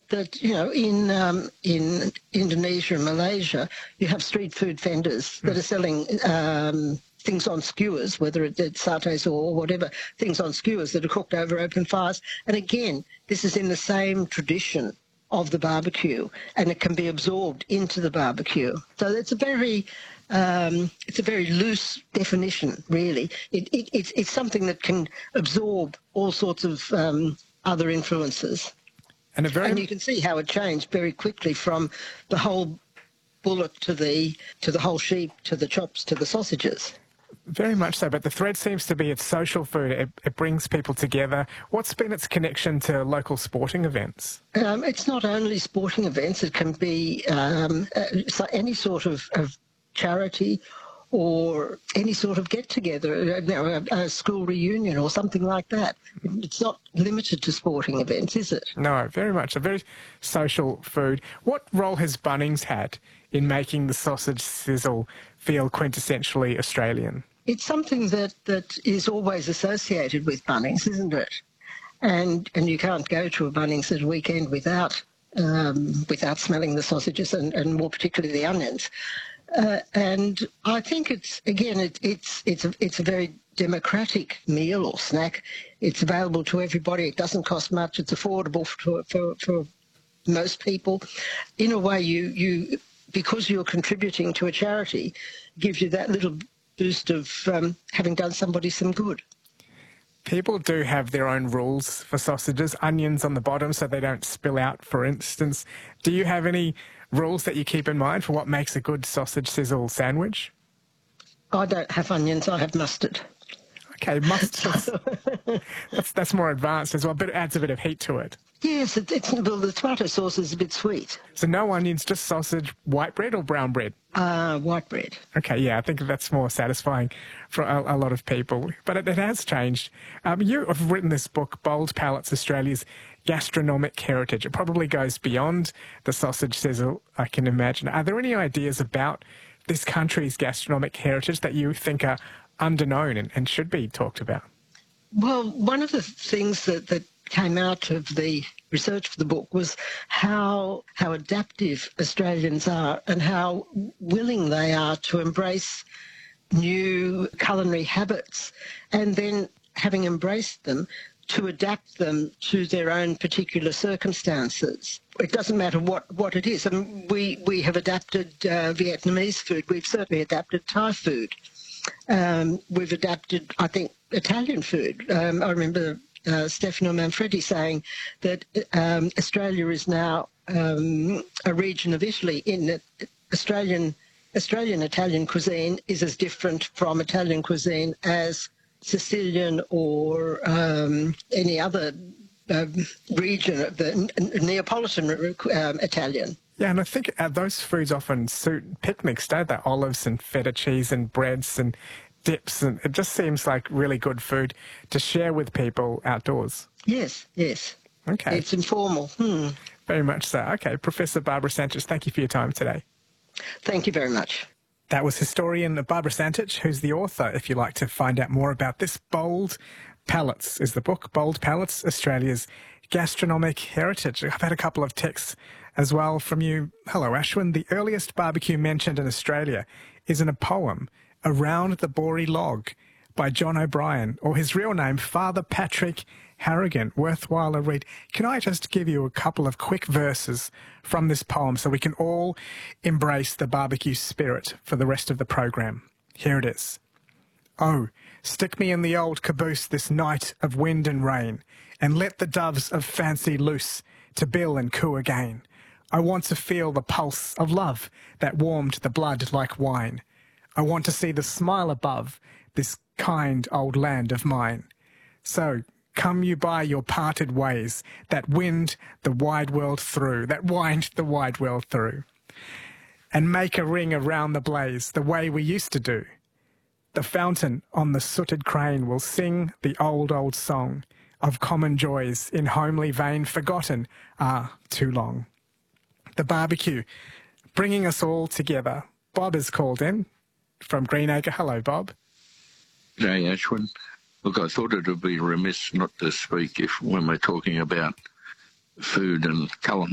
that, you know, in Indonesia and Malaysia, you have street food vendors that are selling things on skewers, whether it's satays or whatever, things on skewers that are cooked over open fires. And again, this is in the same tradition of the barbecue, and it can be absorbed into the barbecue. So it's a very loose definition, really. It's something that can absorb all sorts of other influences. And you can see how it changed very quickly from the whole bullock to the whole sheep, to the chops, to the sausages. Very much so, but the thread seems to be it's social food. It brings people together. What's been its connection to local sporting events? It's not only sporting events. It can be any sort of charity or any sort of get-together, a school reunion or something like that. It's not limited to sporting events, is it? No, very much. A very social food. What role has Bunnings had in making the sausage sizzle feel quintessentially Australian? It's something that is always associated with Bunnings, isn't it? And you can't go to a Bunnings at a weekend without smelling the sausages and more particularly the onions. And I think it's a very democratic meal or snack. It's available to everybody. It doesn't cost much. It's affordable for most people. In a way, you because you're contributing to a charity, gives you that little boost of having done somebody some good. People do have their own rules for sausages, onions on the bottom so they don't spill out, for instance. Do you have any rules that you keep in mind for what makes a good sausage sizzle sandwich? I don't have onions, I have mustard. Okay, mustard. that's more advanced as well, but it adds a bit of heat to it. Yes, well, the tomato sauce is a bit sweet. So no onions, just sausage, white bread or brown bread? White bread. Okay, yeah, I think that's more satisfying for a lot of people. But it has changed. You have written this book, Bold Palates, Australia's Gastronomic Heritage. It probably goes beyond the sausage sizzle, I can imagine. Are there any ideas about this country's gastronomic heritage that you think are underknown and should be talked about? Well, one of the things that came out of the research for the book was how adaptive Australians are and how willing they are to embrace new culinary habits, and then, having embraced them, to adapt them to their own particular circumstances. It doesn't matter what it is. I mean, we have adapted Vietnamese food. We've certainly adapted Thai food. We've adapted, I think, Italian food. I remember Stefano Manfredi saying that Australia is now a region of Italy, in that Australian Italian cuisine is as different from Italian cuisine as Sicilian or any other region of the Neapolitan Italian. Yeah, and I think those foods often suit picnics, don't they? Olives and feta cheese and breads and dips, and it just seems like really good food to share with people outdoors. Yes. Okay. It's informal. Very much so. Okay, Professor Barbara Santich, thank you for your time today. Thank you very much. That was historian Barbara Santich, who's the author, if you'd like to find out more about this. Bold Palates is the book, Bold Palates, Australia's Gastronomic Heritage. I've had a couple of texts as well from you. Hello, Ashwin. The earliest barbecue mentioned in Australia is in a poem, Around the Bory Log, by John O'Brien, or his real name, Father Patrick Harrigan. Worthwhile a read. Can I just give you a couple of quick verses from this poem so we can all embrace the barbecue spirit for the rest of the program? Here it is. Oh, stick me in the old caboose this night of wind and rain, and let the doves of fancy loose to bill and coo again. I want to feel the pulse of love that warmed the blood like wine. I want to see the smile above this kind old land of mine. So come you by your parted ways that wind the wide world through, that wind the wide world through, and make a ring around the blaze the way we used to do. The fountain on the sooted crane will sing the old, old song of common joys in homely vein forgotten too long. The barbecue, bringing us all together. Bob is called in from Greenacre. Hello, Bob. Hey, Ashwin. Look, I thought it would be remiss not to speak when we're talking about food and culinary